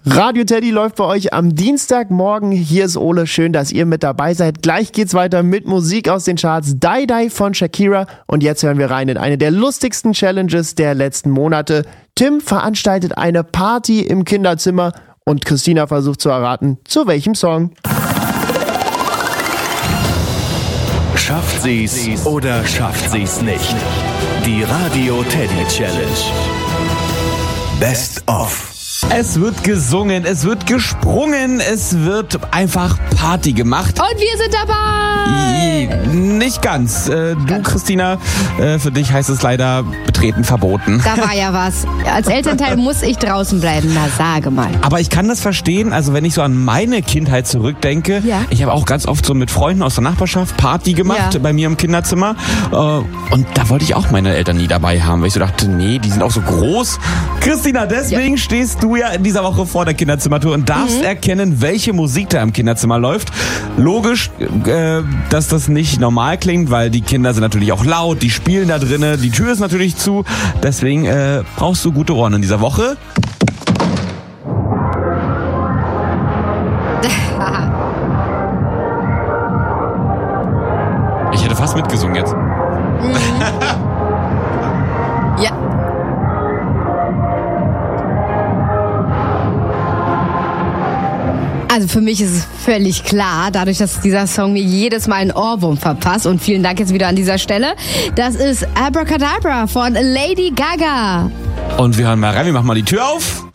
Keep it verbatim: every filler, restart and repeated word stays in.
Radio Teddy läuft bei euch am Dienstagmorgen. Hier ist Ole. Schön, dass ihr mit dabei seid. Gleich geht's weiter mit Musik aus den Charts. Die Die von Shakira. Und jetzt hören wir rein in eine der lustigsten Challenges der letzten Monate. Tim veranstaltet eine Party im Kinderzimmer und Christina versucht zu erraten, zu welchem Song. Schafft sie's oder schafft sie's nicht? Die Radio Teddy Challenge. Best of. Es wird gesungen, es wird gesprungen, es wird einfach Party gemacht. Und wir sind dabei! Nicht ganz. Äh, du, Christina, äh, für dich heißt es leider betreten verboten. Da war ja was. Als Elternteil muss ich draußen bleiben, na sage mal. Aber ich kann das verstehen, also wenn ich so an meine Kindheit zurückdenke, ja. Ich habe auch ganz oft so mit Freunden aus der Nachbarschaft Party gemacht, ja. bei mir im Kinderzimmer. Äh, und da wollte ich auch meine Eltern nie dabei haben, weil ich so dachte, nee, die sind auch so groß. Christina, deswegen ja. stehst du ja in dieser Woche vor der Kinderzimmertour und darfst mhm. erkennen, welche Musik da im Kinderzimmer läuft. Logisch, äh, dass das nicht normal klingt, weil die Kinder sind natürlich auch laut, die spielen da drinnen, die Tür ist natürlich zu. Deswegen äh, brauchst du gute Ohren in dieser Woche. Ich hätte fast mitgesungen jetzt. Mhm. Ja. Also für mich ist es völlig klar, dadurch, dass dieser Song mir jedes Mal einen Ohrwurm verpasst. Und vielen Dank jetzt wieder an dieser Stelle. Das ist Abracadabra von Lady Gaga. Und wir hören mal rein, wir machen mal die Tür auf.